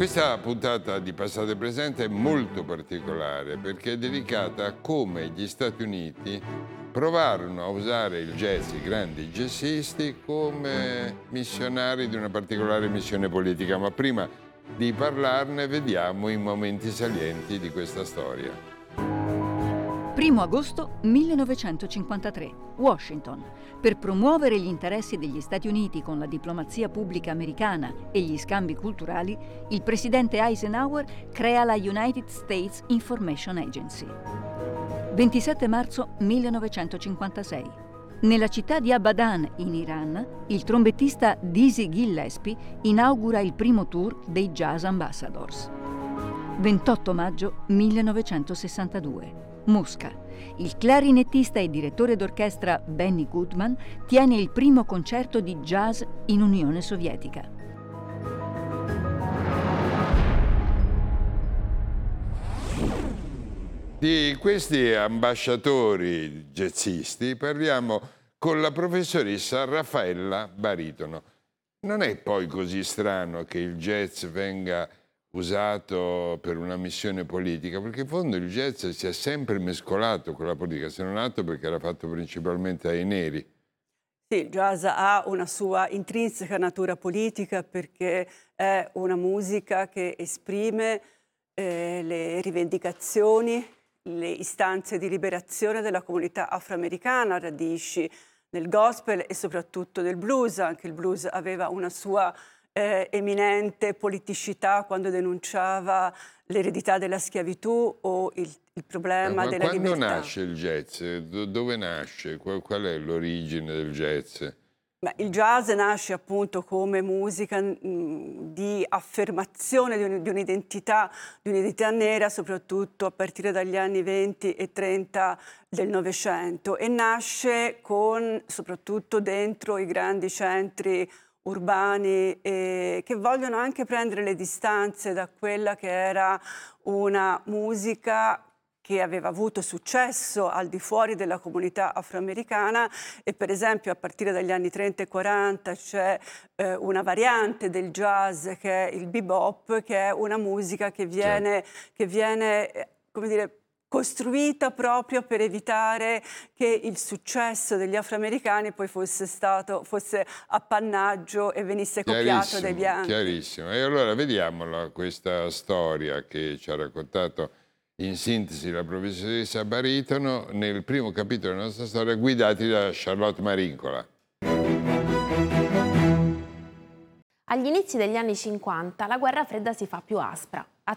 Questa puntata di Passato e Presente è molto particolare perché è dedicata a come gli Stati Uniti provarono a usare il jazz, i grandi jazzisti, come missionari di una particolare missione politica. Ma prima di parlarne vediamo i momenti salienti di questa storia. 1 agosto 1953, Washington. Per promuovere gli interessi degli Stati Uniti con la diplomazia pubblica americana e gli scambi culturali, il presidente Eisenhower crea la United States Information Agency. 27 marzo 1956. Nella città di Abadan, in Iran, il trombettista Dizzy Gillespie inaugura il primo tour dei Jazz Ambassadors. 28 maggio 1962. Mosca. Il clarinettista e direttore d'orchestra Benny Goodman tiene il primo concerto di jazz in Unione Sovietica. Di questi ambasciatori jazzisti parliamo con la professoressa Raffaella Baritono. Non è poi così strano che il jazz venga usato per una missione politica, perché in fondo il jazz si è sempre mescolato con la politica, se non altro perché era fatto principalmente dai neri. Sì, il jazz ha una sua intrinseca natura politica perché è una musica che esprime le rivendicazioni, le istanze di liberazione della comunità afroamericana, radici nel gospel e soprattutto del blues. Anche il blues aveva una sua eminente politicità quando denunciava l'eredità della schiavitù o il problema della libertà. Quando nasce il jazz? Dove nasce? Qual è l'origine del jazz? Beh, il jazz nasce appunto come musica di affermazione di un'identità nera, soprattutto a partire dagli anni 20 e 30 del Novecento, e nasce soprattutto dentro i grandi centri urbani che vogliono anche prendere le distanze da quella che era una musica che aveva avuto successo al di fuori della comunità afroamericana. E per esempio a partire dagli anni 30 e 40 c'è una variante del jazz che è il bebop, che è una musica che viene come dire, costruita proprio per evitare che il successo degli afroamericani poi fosse appannaggio e venisse copiato dai bianchi. Chiarissimo. E allora vediamola questa storia che ci ha raccontato in sintesi la professoressa Baritono nel primo capitolo della nostra storia, guidati da Charlotte Marincola. Agli inizi degli anni 50 la guerra fredda si fa più aspra.